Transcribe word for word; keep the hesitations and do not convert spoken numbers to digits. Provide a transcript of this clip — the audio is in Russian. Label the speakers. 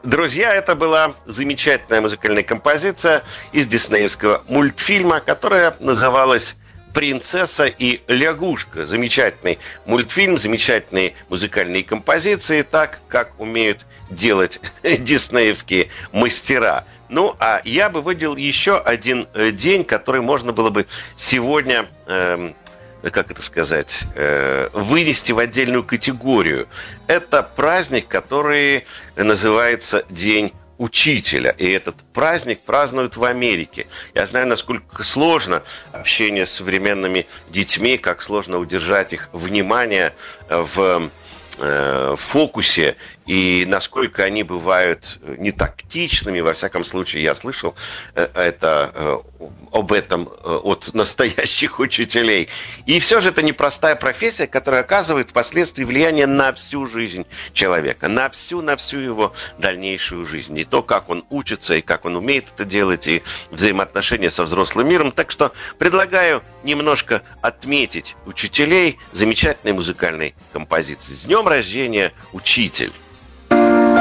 Speaker 1: Друзья, это была замечательная музыкальная композиция из диснеевского мультфильма, которая называлась «Принцесса и лягушка». Замечательный мультфильм, замечательные музыкальные композиции, так, как умеют делать диснеевские мастера. Ну, а я бы выделил еще один день, который можно было бы сегодня... Э, как это сказать, э, вынести в отдельную категорию. Это праздник, который называется День учителя. И этот праздник празднуют в Америке. Я знаю, насколько сложно общение с современными детьми, как сложно удержать их внимание в э, фокусе, и насколько они бывают не тактичными. Во всяком случае, я слышал это, об этом от настоящих учителей. И все же это непростая профессия, которая оказывает впоследствии влияние на всю жизнь человека, на всю, на всю его дальнейшую жизнь. И то, как он учится, и как он умеет это делать, и взаимоотношения со взрослым миром. Так что предлагаю немножко отметить учителей замечательной музыкальной композицией. С днем рождения, учитель!